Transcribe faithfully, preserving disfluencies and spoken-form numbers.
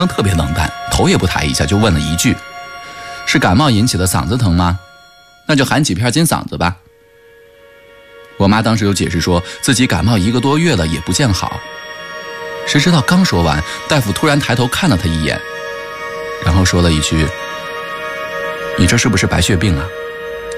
特别冷淡，头也不抬一下就问了一句：是感冒引起的嗓子疼吗？那就含几片金嗓子吧。我妈当时就解释说自己感冒一个多月了也不见好，谁知道刚说完，大夫突然抬头看了她一眼，然后说了一句：你这是不是白血病啊？